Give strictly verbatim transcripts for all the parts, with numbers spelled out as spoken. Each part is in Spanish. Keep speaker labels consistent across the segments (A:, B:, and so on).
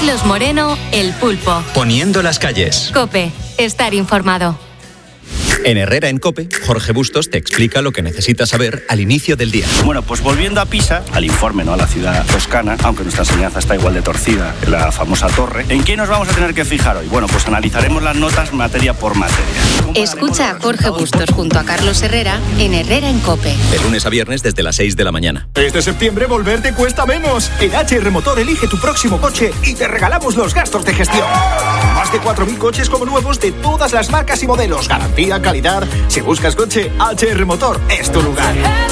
A: Carlos Moreno, El Pulpo.
B: Poniendo las calles.
A: COPE. Estar informado.
B: En Herrera en COPE, Jorge Bustos te explica lo que necesitas saber al inicio del día.
C: Bueno, pues volviendo a Pisa, al informe, ¿no? A la ciudad toscana, aunque nuestra enseñanza está igual de torcida que la famosa torre. ¿En qué nos vamos a tener que fijar hoy? Bueno, pues analizaremos las notas materia por materia.
A: Escucha a Jorge Bustos junto a Carlos Herrera en Herrera en COPE.
B: De lunes a viernes desde las seis de la mañana.
D: Este septiembre volver te cuesta menos. En H R Motor elige tu próximo coche y te regalamos los gastos de gestión. Más de cuatro mil coches como nuevos de todas las marcas y modelos. Garantía, calidad. Si buscas coche, H R Motor es tu lugar.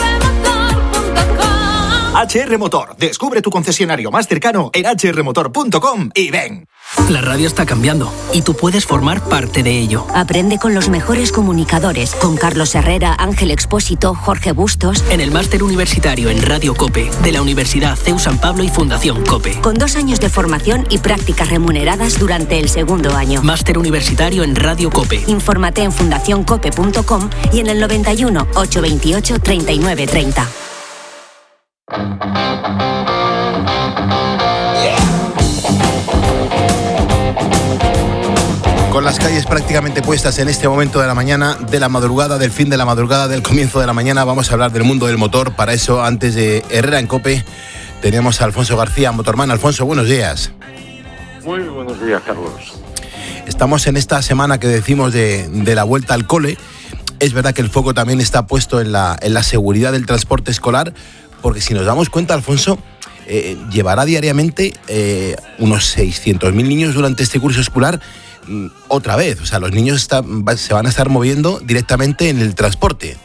D: H R Motor. Descubre tu concesionario más cercano en h r motor punto com y ven.
E: La radio está cambiando y tú puedes formar parte de ello.
F: Aprende con los mejores comunicadores, con Carlos Herrera, Ángel Expósito, Jorge Bustos.
E: En el máster universitario en Radio COPE de la Universidad C E U San Pablo y Fundación COPE.
F: Con dos años de formación y prácticas remuneradas durante el segundo año.
E: Máster universitario en Radio COPE.
F: Infórmate en fundación cope punto com y en el noventa y uno, ochocientos veintiocho, treinta y nueve treinta.
G: Con las calles prácticamente puestas en este momento de la mañana, de la madrugada, del fin de la madrugada, del comienzo de la mañana, vamos a hablar del mundo del motor. Para eso, antes de Herrera en COPE, tenemos a Alfonso García, Motorman. Alfonso, buenos días.
H: Muy buenos días, Carlos.
G: Estamos en esta semana que decimos de, de la vuelta al cole. Es verdad que el foco también está puesto en la, en la seguridad del transporte escolar, porque si nos damos cuenta, Alfonso, eh, llevará diariamente eh, unos seiscientos mil niños durante este curso escolar mm, otra vez. O sea, los niños está, va, se van a estar moviendo directamente en el transporte.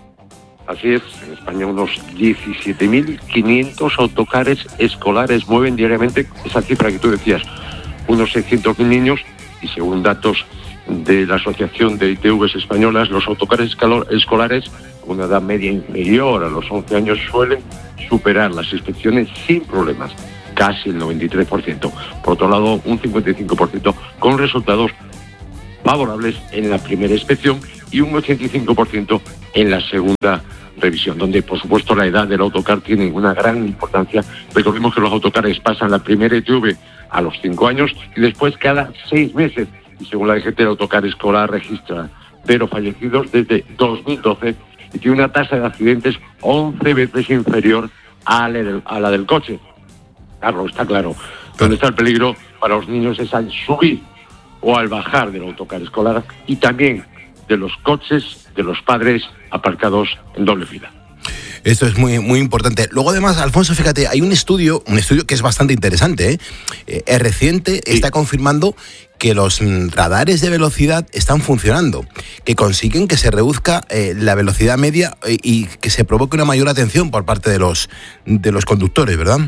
H: Así es, en España unos diecisiete mil quinientos autocares escolares mueven diariamente esa cifra que tú decías, unos seiscientos mil niños, y según datos de la Asociación de I T Vs Españolas, los autocares escolares con una edad media inferior a los once años suelen superar las inspecciones sin problemas, casi el noventa y tres por ciento. Por otro lado, un cincuenta y cinco por ciento con resultados favorables en la primera inspección y un ochenta y cinco por ciento en la segunda revisión, donde por supuesto la edad del autocar tiene una gran importancia. Recordemos que los autocares pasan la primera I T V a los cinco años y después cada seis meses. Y según la D G T, el autocar escolar registra cero fallecidos desde dos mil doce y tiene una tasa de accidentes once veces inferior a la del, a la del coche. Carlos, está claro. Donde está el peligro para los niños es al subir o al bajar del autocar escolar y también de los coches de los padres aparcados en doble fila.
G: Esto es muy, muy importante. Luego, además, Alfonso, fíjate, hay un estudio, un estudio que es bastante interesante, ¿eh? Eh, es reciente, sí. Está confirmando que los radares de velocidad están funcionando, que consiguen que se reduzca eh, la velocidad media eh, y que se provoque una mayor atención por parte de los, de los conductores, ¿verdad?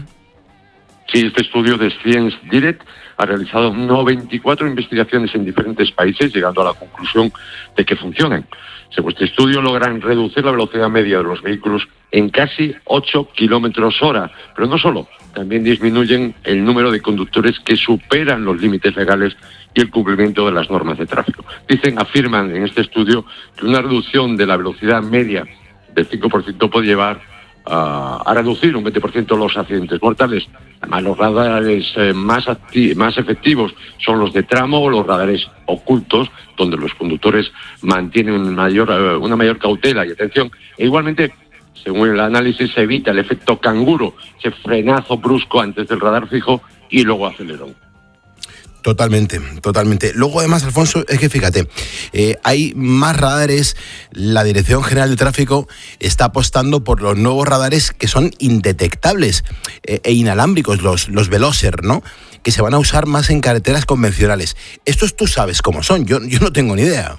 H: Sí, este estudio de Science Direct ha realizado noventa y cuatro investigaciones en diferentes países, llegando a la conclusión de que funcionan. Según este estudio, logran reducir la velocidad media de los vehículos en casi ocho kilómetros hora. Pero no solo, también disminuyen el número de conductores que superan los límites legales y el cumplimiento de las normas de tráfico. Dicen, afirman en este estudio, que una reducción de la velocidad media del cinco por ciento puede llevar a, a reducir un veinte por ciento los accidentes mortales. Además, los radares eh, más, acti- más efectivos son los de tramo o los radares ocultos, donde los conductores mantienen mayor, eh, una mayor cautela y atención. E igualmente, según el análisis, se evita el efecto canguro, ese frenazo brusco antes del radar fijo y luego acelerón.
G: Totalmente, totalmente. Luego, además, Alfonso, es que fíjate, eh, hay más radares. La Dirección General de Tráfico está apostando por los nuevos radares que son indetectables eh, e inalámbricos, los, los Veloser, ¿no? Que se van a usar más en carreteras convencionales. Estos tú sabes cómo son, yo, yo no tengo ni idea.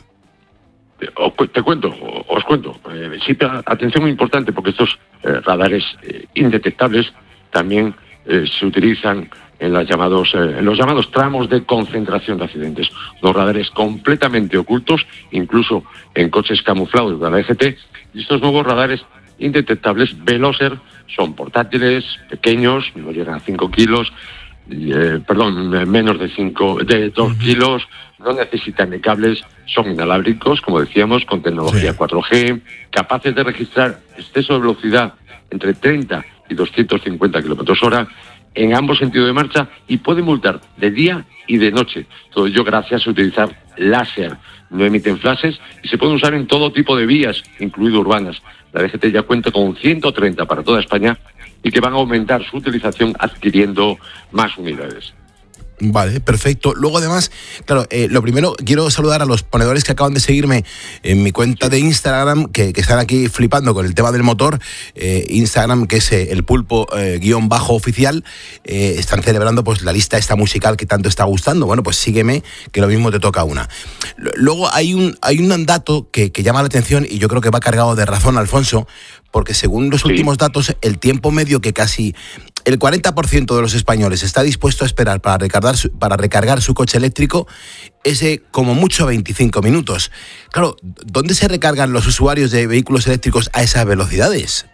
H: Te, te cuento, os cuento. Eh, sí, atención muy importante, porque estos eh, radares eh, indetectables también eh, se utilizan en, las llamados, eh, en los llamados tramos de concentración de accidentes. Los radares completamente ocultos, incluso en coches camuflados de la D G T, y estos nuevos radares indetectables Veloser son portátiles, pequeños, no llegan a cinco kilos, eh, perdón, menos de cinco, de dos kilos, no necesitan de cables, son inalámbricos, como decíamos, con tecnología sí. cuatro G, capaces de registrar exceso de velocidad entre treinta y doscientos cincuenta kilómetros hora, en ambos sentidos de marcha y puede multar de día y de noche. Todo ello gracias a utilizar láser. No emiten flashes y se pueden usar en todo tipo de vías, incluido urbanas. La D G T ya cuenta con ciento treinta para toda España y que van a aumentar su utilización adquiriendo más unidades.
G: Vale, perfecto. Luego, además, claro, eh, lo primero, quiero saludar a los ponedores que acaban de seguirme en mi cuenta de Instagram, que, que están aquí flipando con el tema del motor. Eh, Instagram, que es eh, el pulpo eh, guión bajo oficial, eh, están celebrando pues la lista esta musical que tanto está gustando. Bueno, pues sígueme, que lo mismo te toca una. Luego hay un, hay un dato que, que llama la atención y yo creo que va cargado de razón, Alfonso, porque según los sí. últimos datos, el tiempo medio que casi el cuarenta por ciento de los españoles está dispuesto a esperar para recargar su, para recargar su coche eléctrico es de como mucho veinticinco minutos. Claro, ¿dónde se recargan los usuarios de vehículos eléctricos a esas velocidades?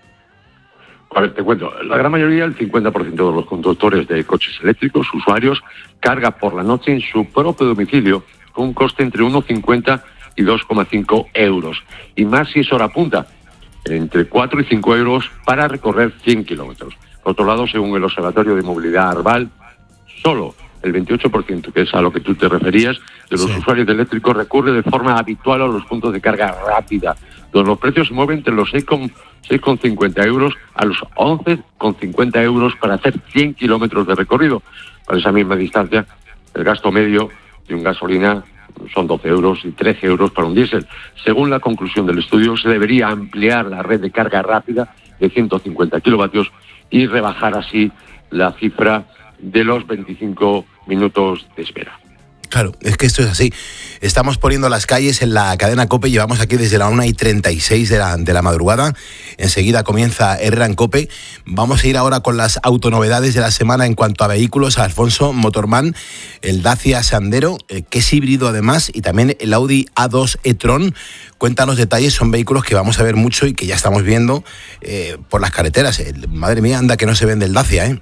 H: A ver, te cuento, la gran mayoría, el cincuenta por ciento de los conductores de coches eléctricos, usuarios, carga por la noche en su propio domicilio con un coste entre uno coma cincuenta y dos coma cinco euros. Y más si es hora punta, entre cuatro y cinco euros para recorrer cien kilómetros. Por otro lado, según el Observatorio de Movilidad Arval, solo el veintiocho por ciento, que es a lo que tú te referías, de los sí. usuarios de eléctricos recurre de forma habitual a los puntos de carga rápida, donde los precios se mueven entre los seis coma cincuenta euros a los once coma cincuenta euros para hacer cien kilómetros de recorrido. Para esa misma distancia, el gasto medio de un gasolina son doce euros y trece euros para un diésel. Según la conclusión del estudio, se debería ampliar la red de carga rápida de ciento cincuenta kilovatios y rebajar así la cifra de los veinticinco minutos de espera.
G: Claro, es que esto es así. Estamos poniendo las calles en la cadena COPE, llevamos aquí desde la una y treinta y seis de la, de la madrugada. Enseguida comienza Herrera en COPE. Vamos a ir ahora con las autonovedades de la semana en cuanto a vehículos. Alfonso, Motorman, el Dacia Sandero, eh, que es híbrido además, y también el Audi A dos e-tron. Cuéntanos detalles, son vehículos que vamos a ver mucho y que ya estamos viendo eh, por las carreteras. Eh, madre mía, anda que no se vende el Dacia, ¿eh?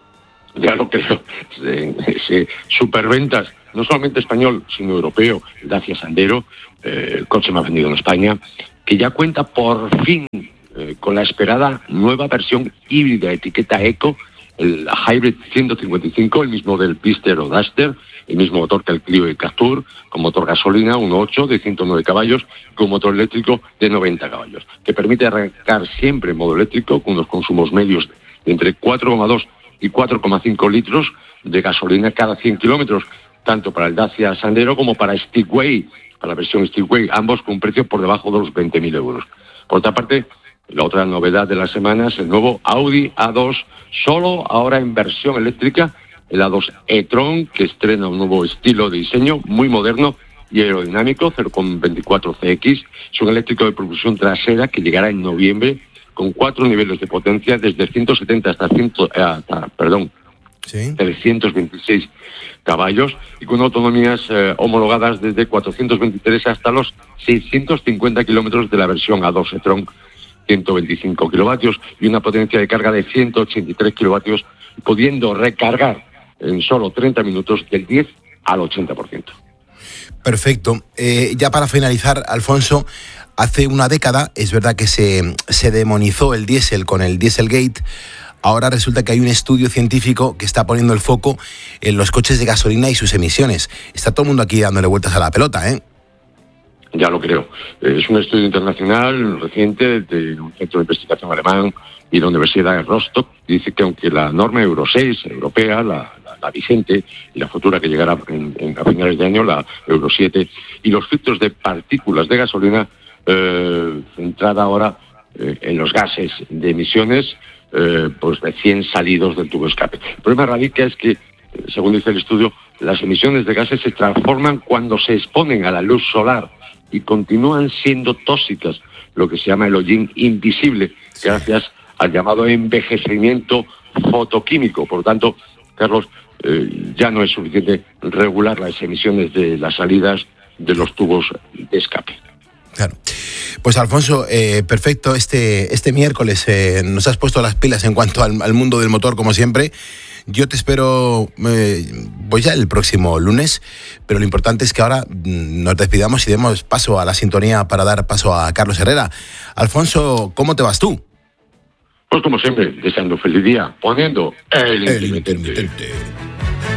H: Ya lo creo. Sí, sí. Superventas, no solamente español, sino europeo. El Dacia Sandero, eh, el coche más vendido en España, que ya cuenta por fin eh, con la esperada nueva versión híbrida, etiqueta Eco, el Hybrid ciento cincuenta y cinco, el mismo del Pister o Duster, el mismo motor que el Clio y Captur, con motor gasolina uno punto ocho de ciento nueve caballos, con motor eléctrico de noventa caballos, que permite arrancar siempre en modo eléctrico con unos consumos medios de entre cuatro coma dos y cuatro coma cinco litros de gasolina cada cien kilómetros, tanto para el Dacia Sandero como para Stepway, para la versión Stepway, ambos con un precio por debajo de los veinte mil euros. Por otra parte, la otra novedad de la semana es el nuevo Audi A dos, solo ahora en versión eléctrica, el A dos e-tron, que estrena un nuevo estilo de diseño muy moderno y aerodinámico, cero coma veinticuatro C X, es un eléctrico de propulsión trasera que llegará en noviembre con cuatro niveles de potencia desde ciento setenta hasta, cien, hasta perdón, ¿sí? trescientos veintiséis caballos y con autonomías eh, homologadas desde cuatrocientos veintitrés hasta los seiscientos cincuenta kilómetros de la versión A dos e-tron, ciento veinticinco kilovatios y una potencia de carga de ciento ochenta y tres kilovatios, pudiendo recargar en solo treinta minutos del diez al ochenta por ciento.
G: Perfecto. Eh, ya para finalizar, Alfonso, hace una década es verdad que se, se demonizó el diésel con el Dieselgate. Ahora resulta que hay un estudio científico que está poniendo el foco en los coches de gasolina y sus emisiones. Está todo el mundo aquí dándole vueltas a la pelota, ¿eh?
H: Ya lo creo. Es un estudio internacional reciente de un centro de investigación alemán y la Universidad de Rostock. Dice que aunque la norma Euro seis europea, la, la, la vigente y la futura que llegará en, en, a finales de año, la Euro siete, y los filtros de partículas de gasolina, eh, centrada ahora eh, en los gases de emisiones, eh, pues recién salidos del tubo de escape. El problema radica es que, según dice el estudio, las emisiones de gases se transforman cuando se exponen a la luz solar y continúan siendo tóxicas, lo que se llama el hollín invisible, gracias al llamado envejecimiento fotoquímico. Por tanto, Carlos, eh, ya no es suficiente regular las emisiones de las salidas de los tubos de escape.
G: Claro. Pues Alfonso, eh, perfecto, este, este miércoles eh, nos has puesto las pilas en cuanto al, al mundo del motor, como siempre. Yo te espero eh, pues ya el próximo lunes, pero lo importante es que ahora nos despidamos y demos paso a la sintonía para dar paso a Carlos Herrera. Alfonso, ¿cómo te vas tú?
H: Pues como siempre, deseando feliz día, poniendo el,
G: El
H: intermitente.
G: intermitente.